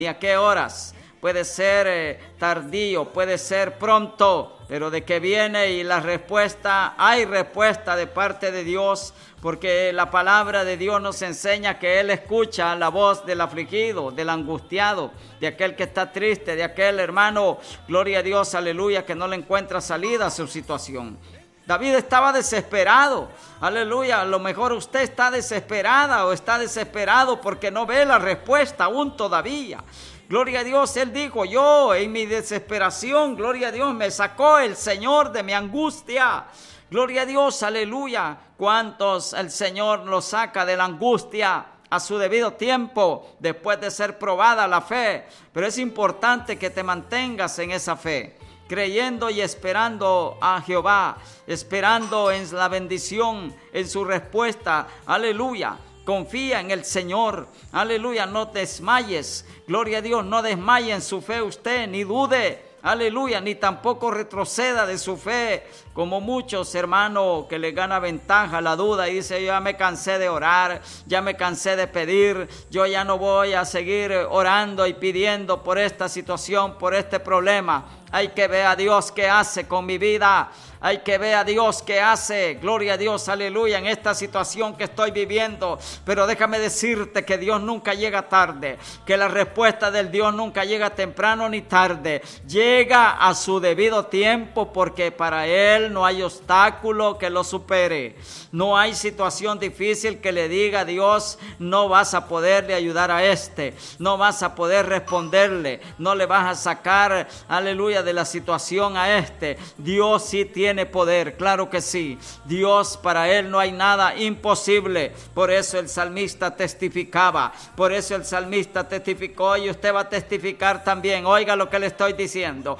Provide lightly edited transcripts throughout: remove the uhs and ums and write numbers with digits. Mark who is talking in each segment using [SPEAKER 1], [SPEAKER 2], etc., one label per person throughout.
[SPEAKER 1] ni a qué horas. Puede ser tardío, puede ser pronto, pero de que viene y la respuesta, hay respuesta de parte de Dios, porque la palabra de Dios nos enseña que Él escucha la voz del afligido, del angustiado, de aquel que está triste, de aquel hermano, gloria a Dios, aleluya, que no le encuentra salida a su situación. David estaba desesperado, aleluya. A lo mejor usted está desesperada o está desesperado porque no ve la respuesta aún todavía. Gloria a Dios, él dijo, yo en mi desesperación, gloria a Dios, me sacó el Señor de mi angustia. Gloria a Dios, aleluya. ¿Cuántos el Señor los saca de la angustia a su debido tiempo después de ser probada la fe? Pero es importante que te mantengas en esa fe, creyendo y esperando a Jehová, esperando en la bendición, en su respuesta, aleluya. Confía en el Señor, aleluya, no desmayes, gloria a Dios, no desmaye en su fe usted, ni dude, aleluya, ni tampoco retroceda de su fe, como muchos hermanos que le gana ventaja la duda y dice, yo ya me cansé de orar, ya me cansé de pedir, yo ya no voy a seguir orando y pidiendo por esta situación, por este problema. Hay que ver a Dios qué hace con mi vida. Hay que ver a Dios qué hace, gloria a Dios, aleluya, en esta situación que estoy viviendo. Pero déjame decirte que Dios nunca llega tarde, que la respuesta del Dios nunca llega temprano ni tarde. Llega a su debido tiempo, porque para Él no hay obstáculo que lo supere. No hay situación difícil que le diga a Dios, no vas a poderle ayudar a este, no vas a poder responderle, no le vas a sacar, aleluya, de la situación a este. Dios sí tiene poder, claro que sí. Dios, para Él no hay nada imposible. Por eso el salmista testificaba, por eso el salmista testificó, y usted va a testificar también. Oiga lo que le estoy diciendo,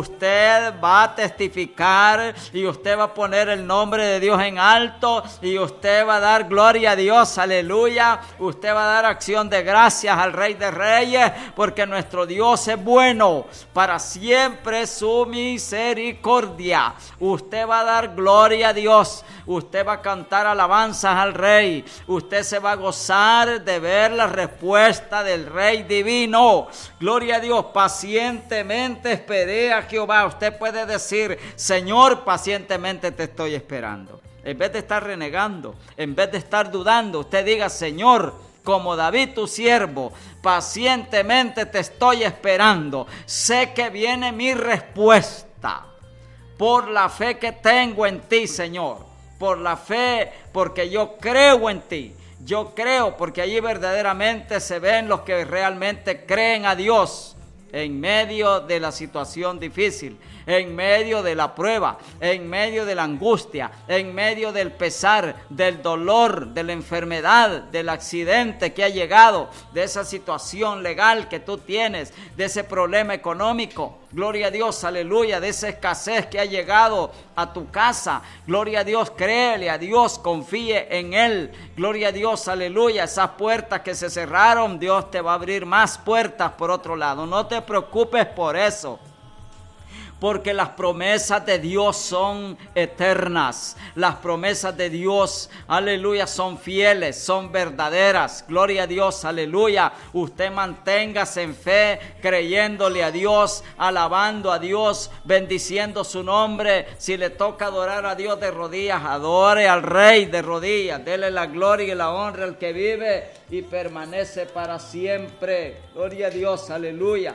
[SPEAKER 1] usted va a testificar y usted va a poner el nombre de Dios en alto y usted va a dar gloria a Dios, aleluya. Usted va a dar acción de gracias al Rey de Reyes, porque nuestro Dios es bueno, para siempre su misericordia. Usted va a dar gloria a Dios, usted va a cantar alabanzas al Rey, usted se va a gozar de ver la respuesta del Rey divino. Gloria a Dios, pacientemente esperé a Jehová. Usted puede decir, Señor, pacientemente te estoy esperando. En vez de estar renegando, en vez de estar dudando, usted diga, Señor, como David tu siervo, pacientemente te estoy esperando. Sé que viene mi respuesta. Por la fe que tengo en ti, Señor. Por la fe, porque yo creo en ti. Yo creo, porque allí verdaderamente se ven los que realmente creen a Dios. En medio de la situación difícil, en medio de la prueba, en medio de la angustia, en medio del pesar, del dolor, de la enfermedad, del accidente que ha llegado, de esa situación legal que tú tienes, de ese problema económico, gloria a Dios, aleluya, de esa escasez que ha llegado a tu casa, gloria a Dios, créele a Dios, confíe en Él, gloria a Dios, aleluya. Esas puertas que se cerraron, Dios te va a abrir más puertas por otro lado. No te preocupes por eso, porque las promesas de Dios son eternas. Las promesas de Dios, aleluya, son fieles, son verdaderas. Gloria a Dios, aleluya. Usted manténgase en fe, creyéndole a Dios, alabando a Dios, bendiciendo su nombre. Si le toca adorar a Dios de rodillas, adore al Rey de rodillas. Dele la gloria y la honra al que vive y permanece para siempre. Gloria a Dios, aleluya.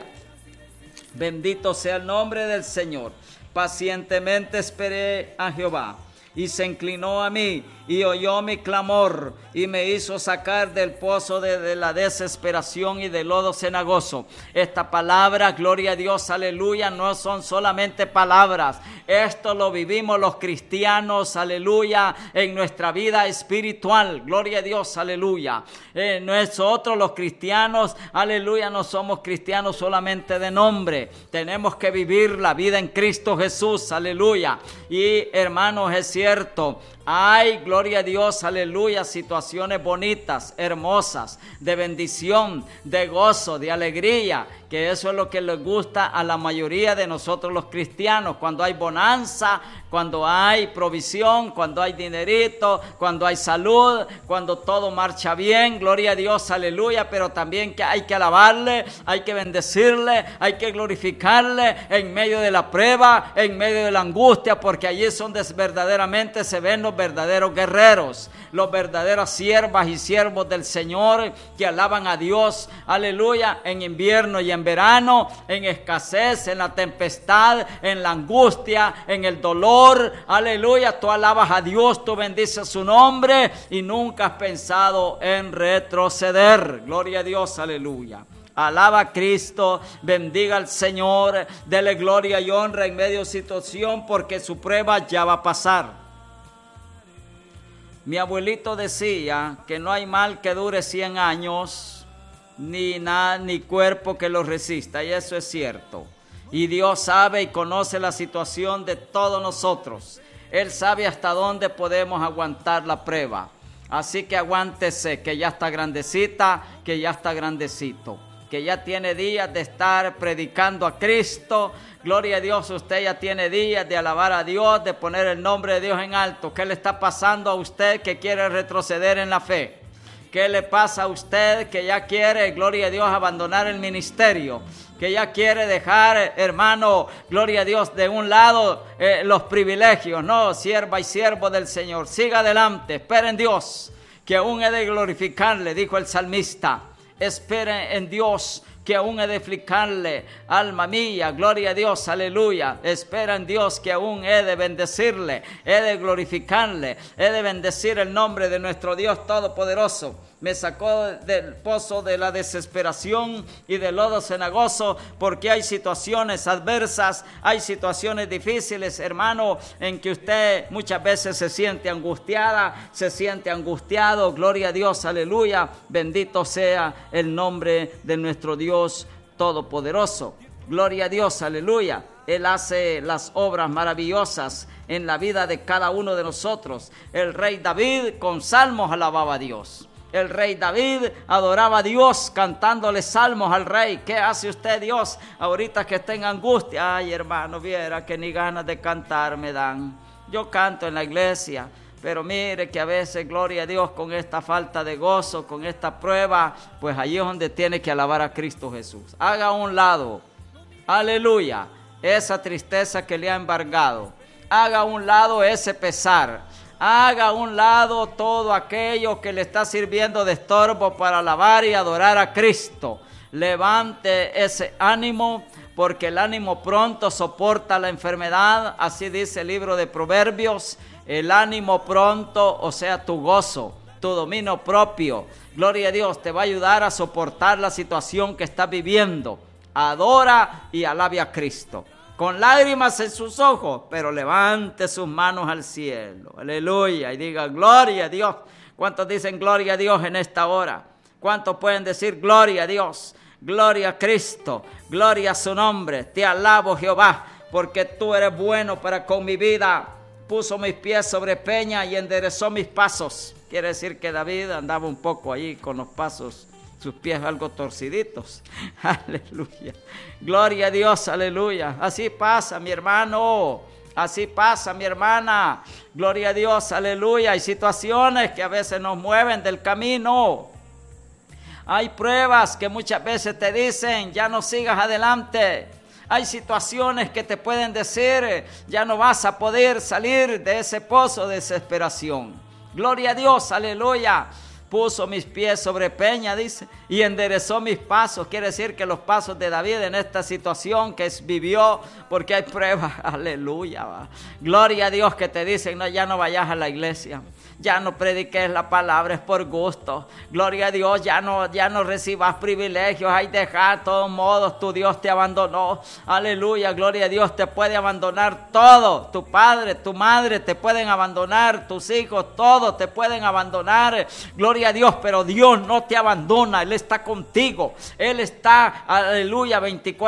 [SPEAKER 1] Bendito sea el nombre del Señor. Pacientemente esperé a Jehová, y se inclinó a mí, y oyó mi clamor, y me hizo sacar del pozo de la desesperación y del lodo cenagoso. Esta palabra, gloria a Dios, aleluya, no son solamente palabras. Esto lo vivimos los cristianos, aleluya, en nuestra vida espiritual. Gloria a Dios, aleluya. Nosotros los cristianos, aleluya, no somos cristianos solamente de nombre. Tenemos que vivir la vida en Cristo Jesús, aleluya. Y hermanos, es cierto, Hay, gloria a Dios, aleluya, situaciones bonitas, hermosas, de bendición, de gozo, de alegría, que eso es lo que les gusta a la mayoría de nosotros los cristianos, cuando hay bonanza, cuando hay provisión, cuando hay dinerito, cuando hay salud, cuando todo marcha bien, gloria a Dios, aleluya, pero también que hay que alabarle, hay que bendecirle, hay que glorificarle en medio de la prueba, en medio de la angustia, porque allí es donde verdaderamente se ven los verdaderos guerreros, los verdaderos siervas y siervos del Señor que alaban a Dios, aleluya, en invierno y en verano, en escasez, en la tempestad, en la angustia, en el dolor, aleluya, tú alabas a Dios, tú bendices su nombre y nunca has pensado en retroceder, gloria a Dios, aleluya. Alaba a Cristo, bendiga al Señor, dele gloria y honra en medio de situación porque su prueba ya va a pasar. Mi abuelito decía que no hay mal que dure 100 años, ni cuerpo que lo resista, y eso es cierto. Y Dios sabe y conoce la situación de todos nosotros. Él sabe hasta dónde podemos aguantar la prueba. Así que aguántese, que ya está grandecita, que ya está grandecito, que ya tiene días de estar predicando a Cristo. Gloria a Dios, usted ya tiene días de alabar a Dios, de poner el nombre de Dios en alto. ¿Qué le está pasando a usted que quiere retroceder en la fe? ¿Qué le pasa a usted que ya quiere, gloria a Dios, abandonar el ministerio? Que ya quiere dejar, hermano, gloria a Dios, de un lado los privilegios, no, sierva y siervo del Señor. Siga adelante, espere en Dios, que aún he de glorificarle, dijo el salmista. Espere en Dios, que aún he de explicarle, alma mía, gloria a Dios, aleluya. Espera en Dios, que aún he de bendecirle, he de glorificarle, he de bendecir el nombre de nuestro Dios Todopoderoso. Me sacó del pozo de la desesperación y del lodo cenagoso, porque hay situaciones adversas, hay situaciones difíciles, hermano, en que usted muchas veces se siente angustiada, se siente angustiado. Gloria a Dios, aleluya. Bendito sea el nombre de nuestro Dios Todopoderoso. Gloria a Dios, aleluya. Él hace las obras maravillosas en la vida de cada uno de nosotros. El rey David con salmos alababa a Dios. El rey David adoraba a Dios cantándole salmos al rey. ¿Qué hace usted, Dios, ahorita que está en angustia? Ay, hermano, viera que ni ganas de cantar me dan. Yo canto en la iglesia, pero mire que a veces, gloria a Dios, con esta falta de gozo, con esta prueba, pues allí es donde tiene que alabar a Cristo Jesús. Haga a un lado, aleluya, esa tristeza que le ha embargado. Haga a un lado ese pesar. Haga a un lado todo aquello que le está sirviendo de estorbo para alabar y adorar a Cristo. Levante ese ánimo, porque el ánimo pronto soporta la enfermedad. Así dice el libro de Proverbios. El ánimo pronto, o sea, tu gozo, tu dominio propio, gloria a Dios, te va a ayudar a soportar la situación que estás viviendo. Adora y alabe a Cristo, con lágrimas en sus ojos, pero levante sus manos al cielo, aleluya, y diga gloria a Dios. ¿Cuántos dicen gloria a Dios en esta hora? ¿Cuántos pueden decir gloria a Dios? Gloria a Cristo, gloria a su nombre. Te alabo, Jehová, porque tú eres bueno para con mi vida. Puso mis pies sobre peña y enderezó mis pasos. Quiere decir que David andaba un poco ahí con los pasos, sus pies algo torciditos. Aleluya. Gloria a Dios, aleluya. Así pasa, mi hermano. Así pasa, mi hermana. Gloria a Dios, aleluya. Hay situaciones que a veces nos mueven del camino. Hay pruebas que muchas veces te dicen, ya no sigas adelante. Hay situaciones que te pueden decir, ya no vas a poder salir de ese pozo de desesperación. Gloria a Dios, aleluya. Puso mis pies sobre peña, dice, y enderezó mis pasos. Quiere decir que los pasos de David en esta situación que vivió, porque hay pruebas, aleluya. Gloria a Dios, que te dicen, no, ya no vayas a la iglesia, ya no prediques la palabra, es por gusto. Gloria a Dios, ya no recibas privilegios, hay dejar, de todos modos, tu Dios te abandonó. Aleluya, gloria a Dios, te puede abandonar todo. Tu padre, tu madre te pueden abandonar, tus hijos, todos te pueden abandonar. Gloria gloria a Dios, pero Dios no te abandona, Él está contigo, Él está, aleluya,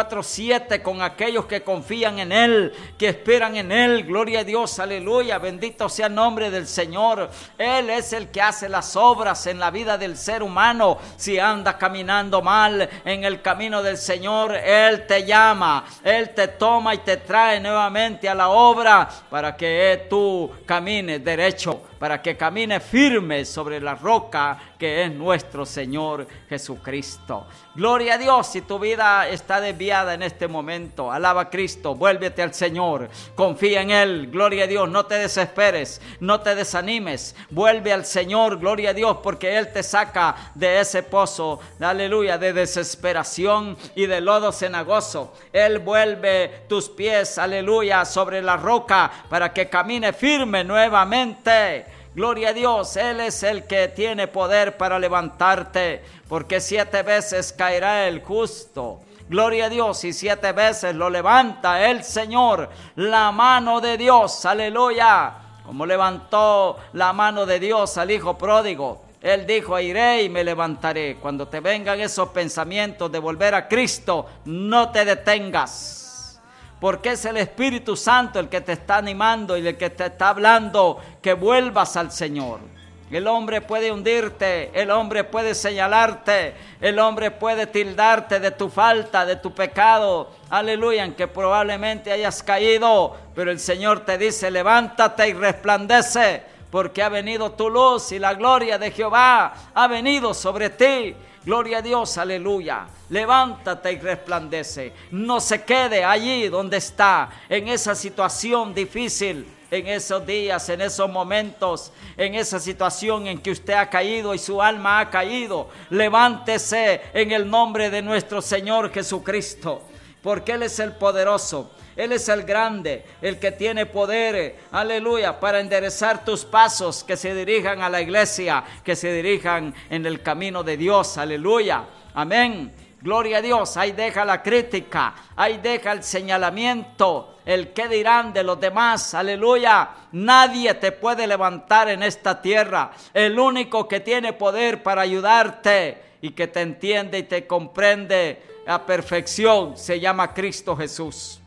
[SPEAKER 1] 24/7 con aquellos que confían en Él, que esperan en Él, gloria a Dios, aleluya, bendito sea el nombre del Señor. Él es el que hace las obras en la vida del ser humano. Si andas caminando mal en el camino del Señor, Él te llama, Él te toma y te trae nuevamente a la obra para que tú camines derecho, para que camines firme sobre la roca que es nuestro Señor Jesucristo. Gloria a Dios. Si tu vida está desviada en este momento, alaba a Cristo, vuélvete al Señor, confía en Él, gloria a Dios, no te desesperes, no te desanimes, vuelve al Señor, gloria a Dios, porque Él te saca de ese pozo, aleluya, de desesperación y de lodo cenagoso. Él vuelve tus pies, aleluya, sobre la roca para que camine firme nuevamente. Gloria a Dios, Él es el que tiene poder para levantarte, porque 7 veces caerá el justo. Gloria a Dios, y 7 veces lo levanta el Señor, la mano de Dios, aleluya. Como levantó la mano de Dios al hijo pródigo. Él dijo, iré y me levantaré. Cuando te vengan esos pensamientos de volver a Cristo, no te detengas. Porque es el Espíritu Santo el que te está animando y el que te está hablando que vuelvas al Señor. El hombre puede hundirte, el hombre puede señalarte, el hombre puede tildarte de tu falta, de tu pecado, aleluya, en que probablemente hayas caído, pero el Señor te dice, levántate y resplandece, porque ha venido tu luz y la gloria de Jehová ha venido sobre ti. Gloria a Dios, aleluya. Levántate y resplandece. No se quede allí donde está, en esa situación difícil, en esos días, en esos momentos, en esa situación en que usted ha caído y su alma ha caído. Levántese en el nombre de nuestro Señor Jesucristo, porque Él es el poderoso. Él es el grande, el que tiene poder, aleluya, para enderezar tus pasos, que se dirijan a la iglesia, que se dirijan en el camino de Dios, aleluya, amén, gloria a Dios. Ahí deja la crítica, ahí deja el señalamiento, el qué dirán de los demás, aleluya. Nadie te puede levantar en esta tierra, el único que tiene poder para ayudarte y que te entiende y te comprende a perfección se llama Cristo Jesús.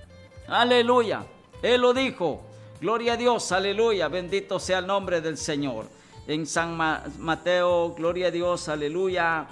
[SPEAKER 1] Aleluya, Él lo dijo, gloria a Dios, aleluya, bendito sea el nombre del Señor. En San Mateo, gloria a Dios, aleluya,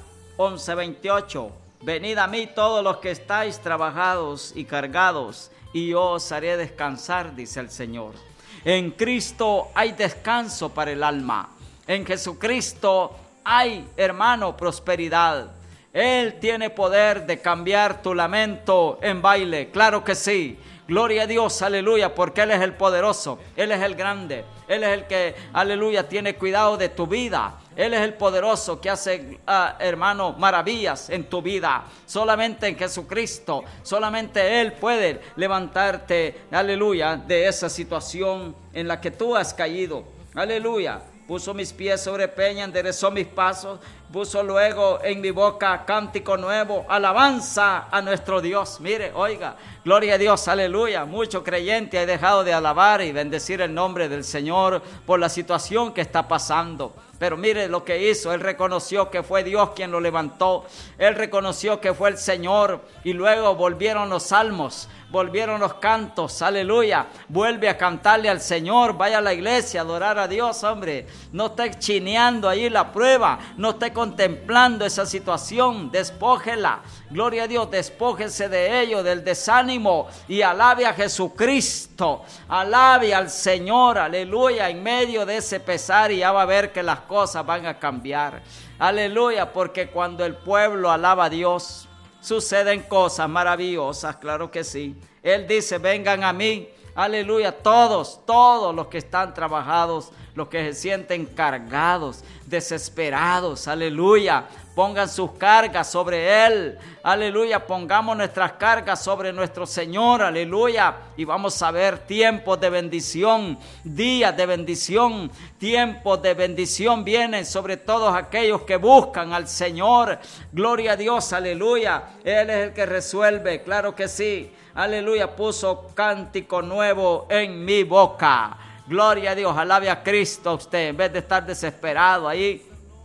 [SPEAKER 1] 11:28, venid a mí todos los que estáis trabajados y cargados, y yo os haré descansar, dice el Señor. En Cristo hay descanso para el alma, en Jesucristo hay, hermano, prosperidad. Él tiene poder de cambiar tu lamento en baile, claro que sí. Gloria a Dios, aleluya, porque Él es el poderoso, Él es el grande, Él es el que, aleluya, tiene cuidado de tu vida. Él es el poderoso que hace, hermano, maravillas en tu vida. Solamente en Jesucristo, solamente Él puede levantarte, aleluya, de esa situación en la que tú has caído. Aleluya. Puso mis pies sobre peña, enderezó mis pasos, puso luego en mi boca cántico nuevo, alabanza a nuestro Dios. Mire, oiga, gloria a Dios, aleluya. Mucho creyente ha dejado de alabar y bendecir el nombre del Señor por la situación que está pasando. Pero mire lo que hizo, Él reconoció que fue Dios quien lo levantó, Él reconoció que fue el Señor, y luego volvieron los salmos, volvieron los cantos, aleluya. Vuelve a cantarle al Señor, vaya a la iglesia a adorar a Dios, hombre. No esté chineando ahí la prueba, no esté contemplando esa situación, despójela. Gloria a Dios, despójese de ello, del desánimo, y alabe a Jesucristo, alabe al Señor, aleluya, en medio de ese pesar, y ya va a ver que las cosas van a cambiar, aleluya, porque cuando el pueblo alaba a Dios, suceden cosas maravillosas, claro que sí. Él dice, vengan a mí, aleluya, todos los que están trabajados, los que se sienten cargados, desesperados, aleluya, pongan sus cargas sobre Él, aleluya, pongamos nuestras cargas sobre nuestro Señor, aleluya, y vamos a ver tiempos de bendición, días de bendición, tiempos de bendición vienen sobre todos aquellos que buscan al Señor. Gloria a Dios, aleluya, Él es el que resuelve, claro que sí, aleluya, puso cántico nuevo en mi boca. Gloria a Dios, alabe a Cristo usted, en vez de estar desesperado ahí,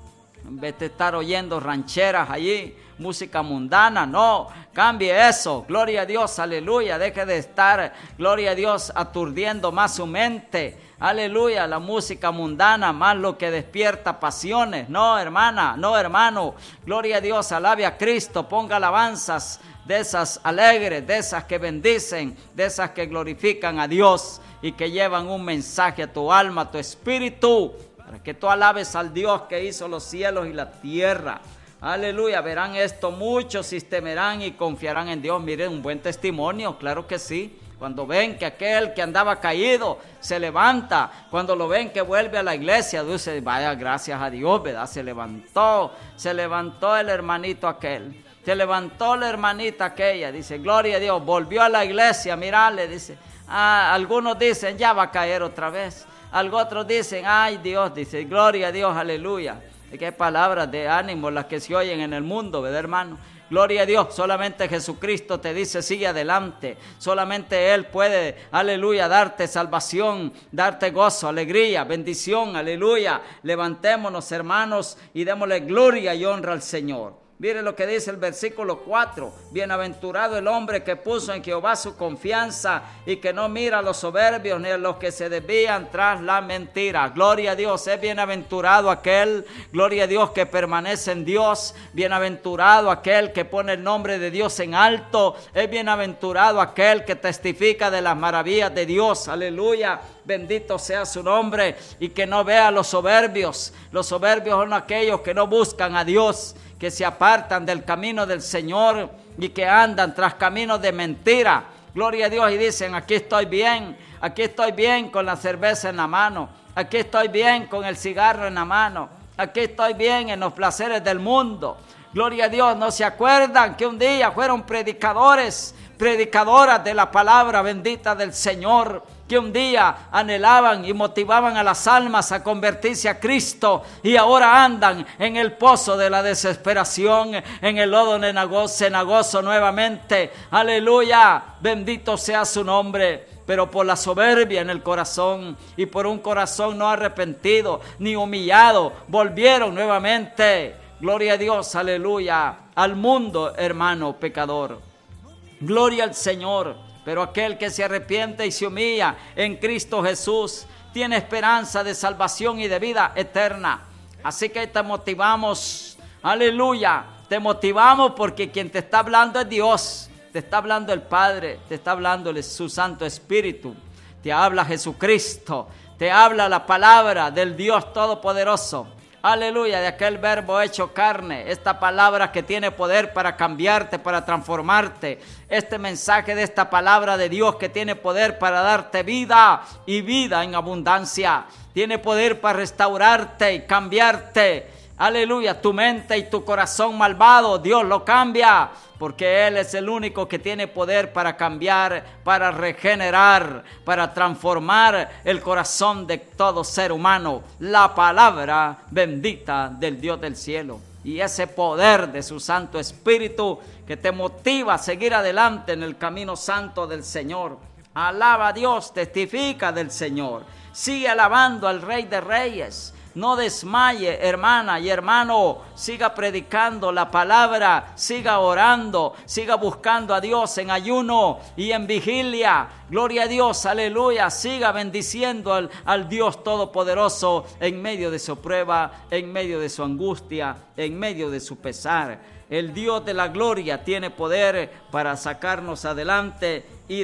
[SPEAKER 1] En vez de estar oyendo rancheras allí, música mundana, no, cambie eso, gloria a Dios, aleluya, deje de estar, gloria a Dios, aturdiendo más su mente, aleluya, la música mundana, más lo que despierta pasiones, no hermana, no hermano, gloria a Dios, alabe a Cristo, ponga alabanzas de esas alegres, de esas que bendicen, de esas que glorifican a Dios y que llevan un mensaje a tu alma, a tu espíritu, para que tú alabes al Dios que hizo los cielos y la tierra. Aleluya, verán esto muchos y temerán y confiarán en Dios. Miren, un buen testimonio, claro que sí. Cuando ven que aquel que andaba caído se levanta, cuando lo ven que vuelve a la iglesia, dice, vaya, gracias a Dios, ¿verdad? Se levantó el hermanito aquel, se levantó la hermanita aquella, dice, gloria a Dios, volvió a la iglesia, mirale, dice, algunos dicen, ya va a caer otra vez. Otros dicen, ay Dios, dice, gloria a Dios, aleluya. Y qué palabras de ánimo las que se oyen en el mundo, ¿verdad, hermano? Gloria a Dios, solamente Jesucristo te dice, sigue adelante. Solamente Él puede, aleluya, darte salvación, darte gozo, alegría, bendición, aleluya. Levantémonos, hermanos, y démosle gloria y honra al Señor. Mire lo que dice el versículo 4. Bienaventurado el hombre que puso en Jehová su confianza y que no mira a los soberbios ni a los que se desvían tras la mentira. Gloria a Dios, es bienaventurado aquel, gloria a Dios, que permanece en Dios. Bienaventurado aquel que pone el nombre de Dios en alto. Es bienaventurado aquel que testifica de las maravillas de Dios. Aleluya. Bendito sea su nombre, y que no vea a los soberbios. Los soberbios son aquellos que no buscan a Dios, que se apartan del camino del Señor y que andan tras caminos de mentira. Gloria a Dios, y dicen, aquí estoy bien con la cerveza en la mano, aquí estoy bien con el cigarro en la mano, aquí estoy bien en los placeres del mundo. Gloria a Dios, no se acuerdan que un día fueron predicadoras de la palabra bendita del Señor, que un día anhelaban y motivaban a las almas a convertirse a Cristo, y ahora andan en el pozo de la desesperación, en el lodo cenagoso nuevamente. Aleluya, bendito sea su nombre. Pero por la soberbia en el corazón y por un corazón no arrepentido ni humillado, volvieron nuevamente, gloria a Dios, aleluya, al mundo, hermano pecador. Gloria al Señor. Pero aquel que se arrepiente y se humilla en Cristo Jesús tiene esperanza de salvación y de vida eterna. Así que te motivamos, aleluya, te motivamos porque quien te está hablando es Dios, te está hablando el Padre, te está hablando su Santo Espíritu, te habla Jesucristo, te habla la palabra del Dios Todopoderoso. Aleluya, de aquel verbo hecho carne, esta palabra que tiene poder para cambiarte, para transformarte, este mensaje de esta palabra de Dios que tiene poder para darte vida y vida en abundancia, tiene poder para restaurarte y cambiarte. Aleluya, tu mente y tu corazón malvado, Dios lo cambia, porque Él es el único que tiene poder para cambiar, para regenerar, para transformar el corazón de todo ser humano. La palabra bendita del Dios del cielo. Y ese poder de su Santo Espíritu que te motiva a seguir adelante en el camino santo del Señor. Alaba a Dios, testifica del Señor. Sigue alabando al Rey de Reyes. No desmaye, hermana y hermano, siga predicando la palabra, siga orando, siga buscando a Dios en ayuno y en vigilia. Gloria a Dios, aleluya, siga bendiciendo al Dios Todopoderoso en medio de su prueba, en medio de su angustia, en medio de su pesar. El Dios de la gloria tiene poder para sacarnos adelante y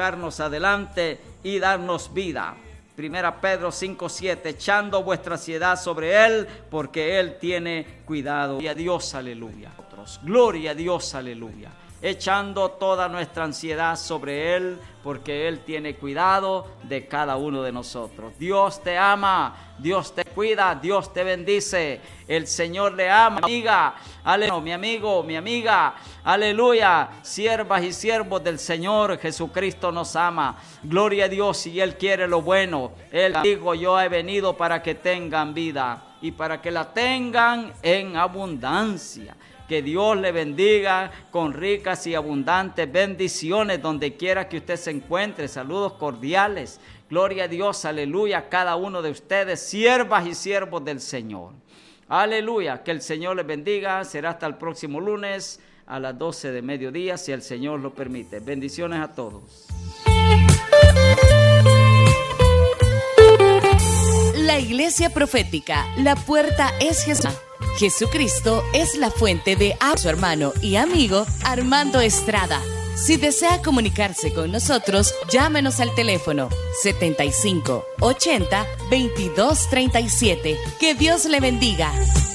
[SPEAKER 1] darnos vida. Primera Pedro 5:7, echando vuestra ansiedad sobre Él, porque Él tiene cuidado. Gloria a Dios, aleluya. Gloria a Dios, aleluya. Echando toda nuestra ansiedad sobre Él, porque Él tiene cuidado de cada uno de nosotros. Dios te ama, Dios te cuida, Dios te bendice. El Señor le ama, amiga, aleluya, mi amigo, mi amiga, aleluya. Siervas y siervos del Señor, Jesucristo nos ama. Gloria a Dios, y Él quiere lo bueno. Él dijo, yo he venido para que tengan vida y para que la tengan en abundancia. Que Dios le bendiga con ricas y abundantes bendiciones donde quiera que usted se encuentre. Saludos cordiales. Gloria a Dios, aleluya, a cada uno de ustedes, siervas y siervos del Señor. Aleluya, que el Señor les bendiga. Será hasta el próximo lunes a las 12 de mediodía, si el Señor lo permite. Bendiciones a todos.
[SPEAKER 2] La Iglesia Profética, la puerta es Jesús. Jesucristo es la fuente de agua. Su hermano y amigo Armando Estrada. Si desea comunicarse con nosotros, llámenos al teléfono 75 80 22 37. Que Dios le bendiga.